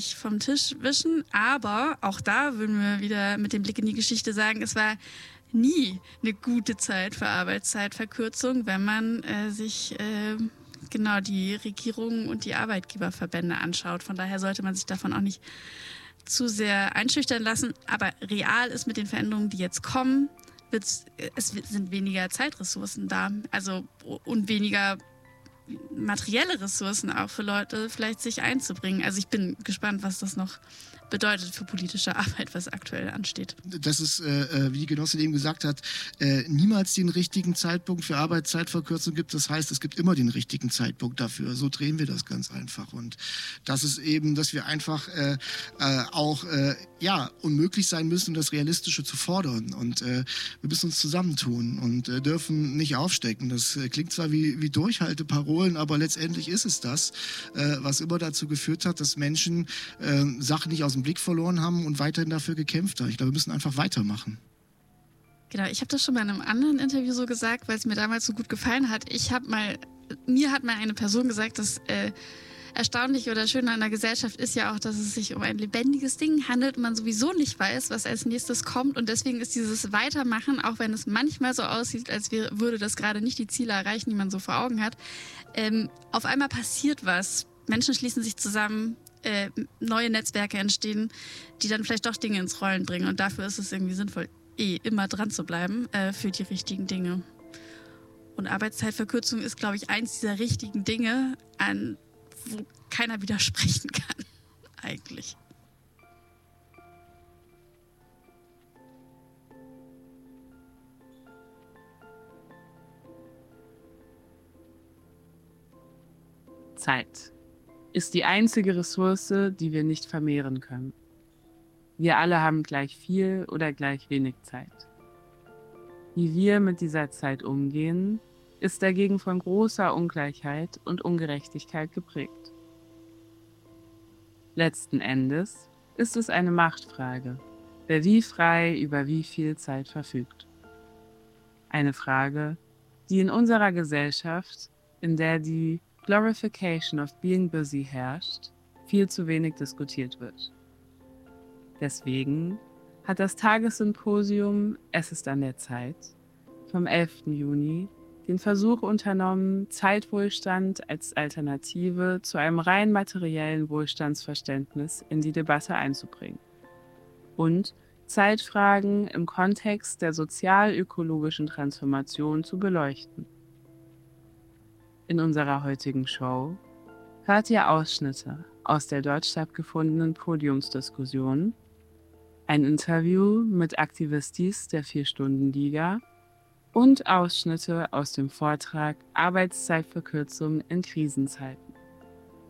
vom Tisch wischen, aber auch da würden wir wieder mit dem Blick in die Geschichte sagen, es war nie eine gute Zeit für Arbeitszeitverkürzung, wenn man sich genau die Regierungen und die Arbeitgeberverbände anschaut. Von daher sollte man sich davon auch nicht zu sehr einschüchtern lassen. Aber real ist mit den Veränderungen, die jetzt kommen, es sind weniger Zeitressourcen da, also und weniger materielle Ressourcen auch für Leute vielleicht sich einzubringen. Also ich bin gespannt, was das noch bedeutet für politische Arbeit, was aktuell ansteht. Das ist, wie die Genossin eben gesagt hat, niemals den richtigen Zeitpunkt für Arbeitszeitverkürzung gibt. Das heißt, es gibt immer den richtigen Zeitpunkt dafür. So drehen wir das ganz einfach. Und das ist eben, dass wir einfach auch unmöglich sein müssen, das Realistische zu fordern. Und wir müssen uns zusammentun und dürfen nicht aufstecken. Das klingt zwar wie Durchhalteparolen, aber letztendlich ist es das, was immer dazu geführt hat, dass Menschen Sachen nicht aus dem Blick verloren haben und weiterhin dafür gekämpft haben. Ich glaube, wir müssen einfach weitermachen. Genau, ich habe das schon bei einem anderen Interview so gesagt, weil es mir damals so gut gefallen hat. Mir hat mal eine Person gesagt, dass Erstaunliche oder Schöne an der Gesellschaft ist ja auch, dass es sich um ein lebendiges Ding handelt und man sowieso nicht weiß, was als nächstes kommt. Und deswegen ist dieses Weitermachen, auch wenn es manchmal so aussieht, als würde das gerade nicht die Ziele erreichen, die man so vor Augen hat, auf einmal passiert was. Menschen schließen sich zusammen, neue Netzwerke entstehen, die dann vielleicht doch Dinge ins Rollen bringen. Und dafür ist es irgendwie sinnvoll, immer dran zu bleiben für die richtigen Dinge. Und Arbeitszeitverkürzung ist, glaube ich, eins dieser richtigen Dinge, wo keiner widersprechen kann, eigentlich. Zeit ist die einzige Ressource, die wir nicht vermehren können. Wir alle haben gleich viel oder gleich wenig Zeit. Wie wir mit dieser Zeit umgehen, ist dagegen von großer Ungleichheit und Ungerechtigkeit geprägt. Letzten Endes ist es eine Machtfrage, wer wie frei über wie viel Zeit verfügt. Eine Frage, die in unserer Gesellschaft, in der die Glorification of being busy herrscht, viel zu wenig diskutiert wird. Deswegen hat das Tagessymposium Es ist an der Zeit vom 11. Juni den Versuch unternommen, Zeitwohlstand als Alternative zu einem rein materiellen Wohlstandsverständnis in die Debatte einzubringen und Zeitfragen im Kontext der sozial-ökologischen Transformation zu beleuchten. In unserer heutigen Show hört ihr Ausschnitte aus der dort stattgefundenen Podiumsdiskussion, ein Interview mit Aktivistis der 4-Stunden-Liga und Ausschnitte aus dem Vortrag Arbeitszeitverkürzung in Krisenzeiten.